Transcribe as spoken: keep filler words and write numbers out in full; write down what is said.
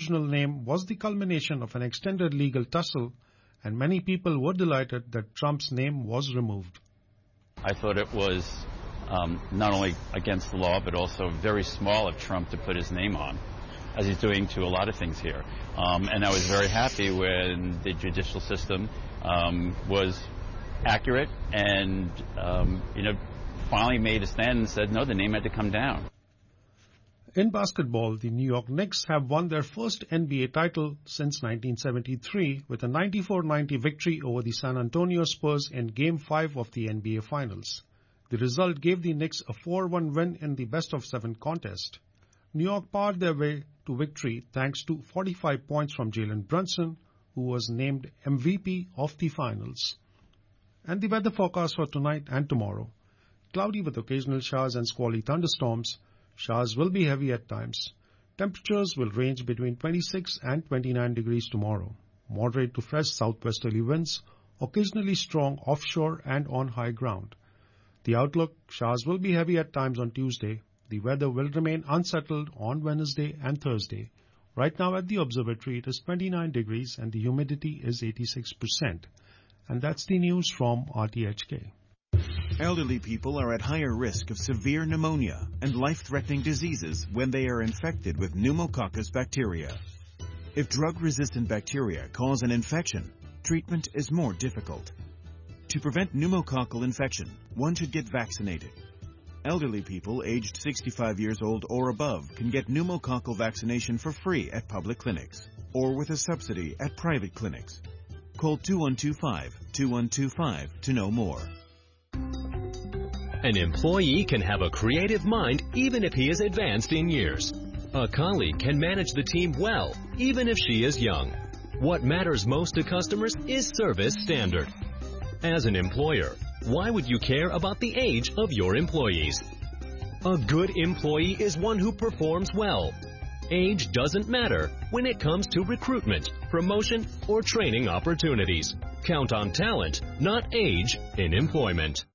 original name was the culmination of an extended legal tussle, and many people were delighted that Trump's name was removed. I thought it was um, not only against the law, but also very small of Trump to put his name on, as he's doing to a lot of things here. Um, and I was very happy when the judicial system um, was accurate and, um, you know, finally made a stand and said, no, the name had to come down. In basketball, the New York Knicks have won their first N B A title since nineteen seventy-three with a ninety-four ninety victory over the San Antonio Spurs in Game five of the N B A Finals. The result gave the Knicks a four one win in the best-of-seven contest. New York powered their way to victory thanks to forty-five points from Jalen Brunson, who was named M V P of the Finals. And the weather forecast for tonight and tomorrow. Cloudy with occasional showers and squally thunderstorms. Showers will be heavy at times. Temperatures will range between twenty-six and twenty-nine degrees tomorrow. Moderate to fresh southwesterly winds, occasionally strong offshore and on high ground. The outlook, showers will be heavy at times on Tuesday. The weather will remain unsettled on Wednesday and Thursday. Right now at the observatory it is twenty-nine degrees and the humidity is eighty-six percent. And that's the news from R T H K. Elderly people are at higher risk of severe pneumonia and life-threatening diseases when they are infected with pneumococcus bacteria. If drug-resistant bacteria cause an infection, treatment is more difficult. To prevent pneumococcal infection, one should get vaccinated. Elderly people aged sixty-five years old or above can get pneumococcal vaccination for free at public clinics or with a subsidy at private clinics. Call two one two five, two one two five to know more. An employee can have a creative mind even if he is advanced in years. A colleague can manage the team well even if she is young. What matters most to customers is service standard. As an employer, why would you care about the age of your employees? A good employee is one who performs well. Age doesn't matter when it comes to recruitment, promotion, or training opportunities. Count on talent, not age, in employment.